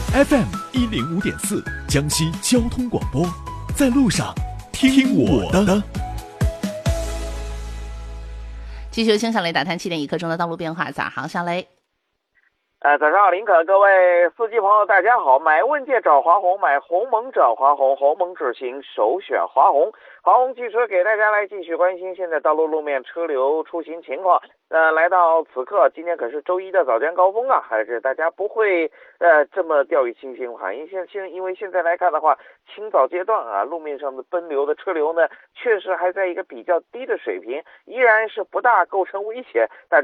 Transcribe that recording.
FM105.4，江西交通广播，在路上听我的。 继续请小雷打探7点1刻钟的道路变化。早上，小雷。 早上好，林可，各位司机朋友，大家好。买问界找华虹，买鸿蒙找华虹，鸿蒙智行首选华虹。华虹汽车给大家来继续关心现在道路路面车流出行情况。来到此刻，今天可是周一的早间高峰啊，还是大家不会这么掉以轻心哈。因为现在来看的话，清早阶段啊，路面上的奔流的车流呢，确实还在一个比较低的水平，依然是不大构成危险。